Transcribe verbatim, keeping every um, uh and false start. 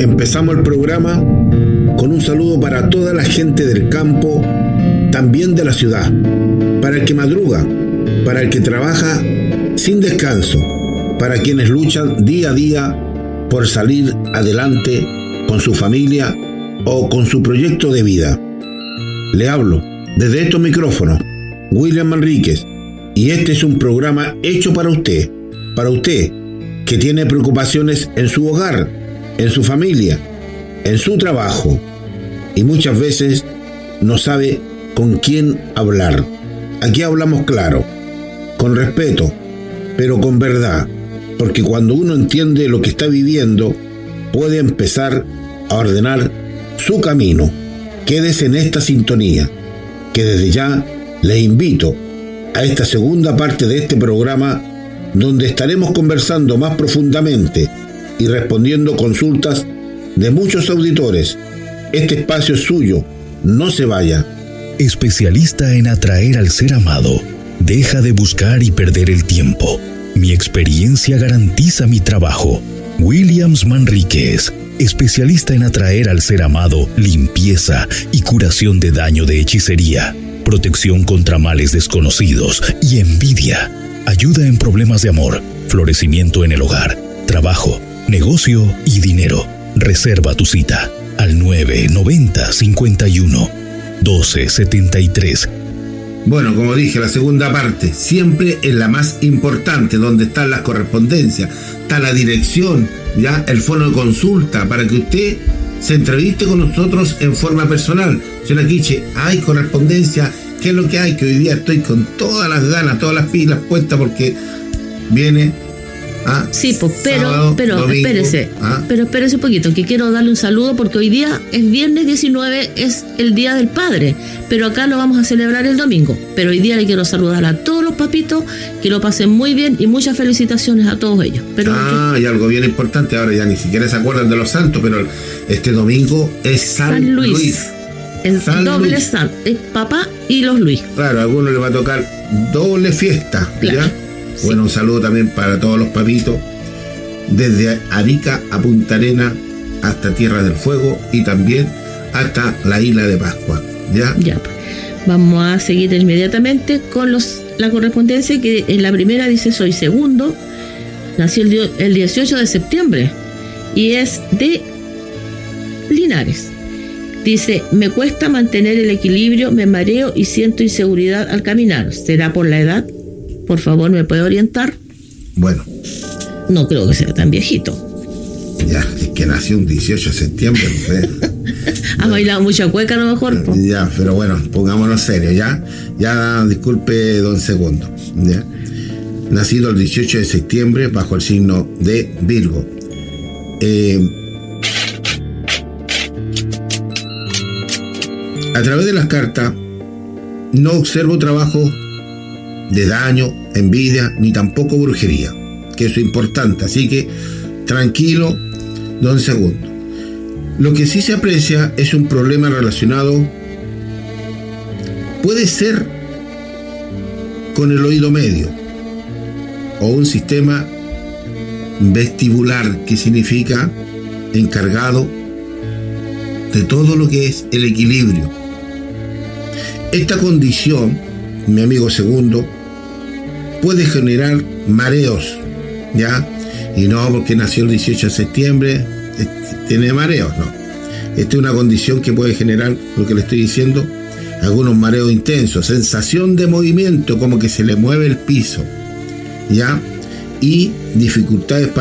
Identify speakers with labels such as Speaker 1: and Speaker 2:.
Speaker 1: Empezamos el programa con un saludo para toda la gente del campo, también de la ciudad, para el que madruga, para el que trabaja sin descanso, para quienes luchan día a día por salir adelante con su familia o con su proyecto de vida. Le hablo desde estos micrófonos, William Manríquez, y este es un programa hecho para usted, para usted que tiene preocupaciones en su hogar, en su familia, en su trabajo, y muchas veces no sabe con quién hablar. Aquí hablamos claro, con respeto, pero con verdad, porque cuando uno entiende lo que está viviendo, puede empezar a ordenar su camino. Quédese en esta sintonía, que desde ya le invito a esta segunda parte de este programa, donde estaremos conversando más profundamente y respondiendo consultas de muchos auditores. Este espacio es suyo, no se vaya.
Speaker 2: Especialista en atraer al ser amado. Deja de buscar y perder el tiempo. Mi experiencia garantiza mi trabajo. Williams Manríquez, especialista en atraer al ser amado, limpieza y curación de daño de hechicería, protección contra males desconocidos y envidia, ayuda en problemas de amor, florecimiento en el hogar, trabajo, negocio y dinero. Reserva tu cita al nueve noventa cincuenta y uno doce setenta y tres.
Speaker 1: Bueno, como dije, la segunda parte siempre es la más importante, donde están las correspondencias, está la dirección, ya el fono de consulta, para que usted se entreviste con nosotros en forma personal. Señora Quiche, hay correspondencia, ¿qué es lo que hay? Que hoy día estoy con todas las ganas, todas las pilas puestas, porque viene... Ah,
Speaker 3: sí, pues, pero,
Speaker 1: sábado,
Speaker 3: pero,
Speaker 1: domingo,
Speaker 3: espérese,
Speaker 1: ah.
Speaker 3: pero espérese un poquito, que quiero darle un saludo, porque hoy día es viernes diecinueve, es el Día del Padre, pero acá lo vamos a celebrar el domingo. Pero hoy día le quiero saludar a todos los papitos, que lo pasen muy bien y muchas felicitaciones a todos ellos. Pero
Speaker 1: ah, y algo bien importante, ahora ya ni siquiera se acuerdan de los santos, pero este domingo es San,
Speaker 3: San Luis.
Speaker 1: Luis.
Speaker 3: El
Speaker 1: San
Speaker 3: doble
Speaker 1: Luis.
Speaker 3: San, es papá y los Luis.
Speaker 1: Claro, a algunos les va a tocar doble fiesta,
Speaker 3: Claro.
Speaker 1: ¿ya?
Speaker 3: Sí.
Speaker 1: Bueno, un saludo también para todos los papitos, desde Arica a Punta Arena hasta Tierra del Fuego y también hasta la isla de Pascua, ¿ya?
Speaker 3: Ya, pues. Vamos a seguir inmediatamente con los la correspondencia, que en la primera dice: soy segundo, nací el, dio- el dieciocho de septiembre y es de Linares. Dice: me cuesta mantener el equilibrio, me mareo y siento inseguridad al caminar. ¿Será por la edad? Por favor, ¿me puede orientar?
Speaker 1: Bueno,
Speaker 3: No creo que sea tan viejito.
Speaker 1: ya, es que nació un dieciocho de septiembre, no sé.
Speaker 3: Ha bailado mucha cueca a lo mejor, po.
Speaker 1: Ya, pero bueno, pongámonos serios, ¿ya? Ya, disculpe, don Segundo, ¿ya? Nacido el dieciocho de septiembre bajo el signo de Virgo. Eh, a través de las cartas no observo trabajo de daño, envidia, ni tampoco brujería, que eso es importante, así que tranquilo, don Segundo. Lo que sí se aprecia es un problema relacionado, puede ser con el oído medio o un sistema vestibular, que significa encargado de todo lo que es el equilibrio. Esta condición, mi amigo Segundo, puede generar mareos, ¿ya? Y no porque nació el dieciocho de septiembre tiene mareos, no. Esta es una condición que puede generar, lo que le estoy diciendo, algunos mareos intensos, sensación de movimiento, como que se le mueve el piso, ¿ya? Y dificultades para